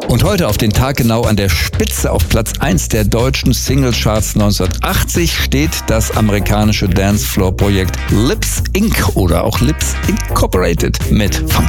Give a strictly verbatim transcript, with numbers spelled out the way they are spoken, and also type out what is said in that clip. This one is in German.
Und heute auf den Tag genau an der Spitze auf Platz eins der deutschen Singlecharts neunzehnhundertachtzig steht das amerikanische Dancefloor-Projekt Lips Incorporated oder auch Lips Incorporated mit Funky